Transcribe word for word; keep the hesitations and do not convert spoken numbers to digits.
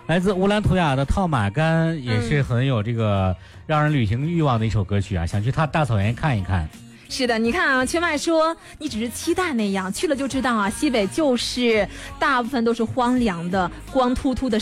来自乌兰图雅的《套马杆》也是很有这个让人旅行欲望的一首歌曲啊，嗯、想去他大草原看一看。 是的，你看啊，全麦说你只是期待那样，去了就知道啊，西北就是大部分都是荒凉的、光秃秃的